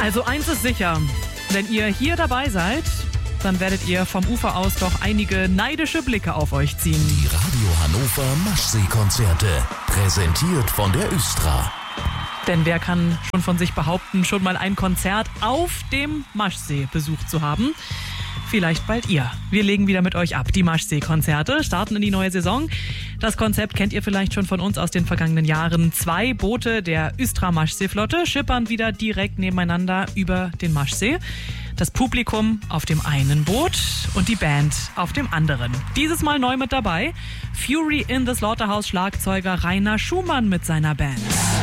Also eins ist sicher, wenn ihr hier dabei seid, dann werdet ihr vom Ufer aus doch einige neidische Blicke auf euch ziehen. Die Radio Hannover Maschsee-Konzerte, präsentiert von der Östra. Denn wer kann schon von sich behaupten, schon mal ein Konzert auf dem Maschsee besucht zu haben? Vielleicht bald ihr. Wir legen wieder mit euch ab. Die Maschsee-Konzerte starten in die neue Saison. Das Konzept kennt ihr vielleicht schon von uns aus den vergangenen Jahren. 2 Boote der Östra Maschsee-Flotte schippern wieder direkt nebeneinander über den Maschsee. Das Publikum auf dem einen Boot und die Band auf dem anderen. Dieses Mal neu mit dabei Fury in the Slaughterhouse Schlagzeuger Rainer Schumann mit seiner Band.